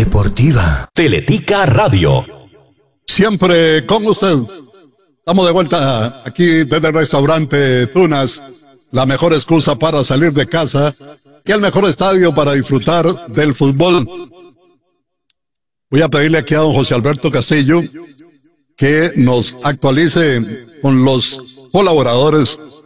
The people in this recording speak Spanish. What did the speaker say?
deportiva. Teletica Radio. Siempre con usted. Estamos de vuelta aquí desde el restaurante Tunas. La mejor excusa para salir de casa y el mejor estadio para disfrutar del fútbol. Voy a pedirle aquí a don José Alberto Castillo que nos actualice con los colaboradores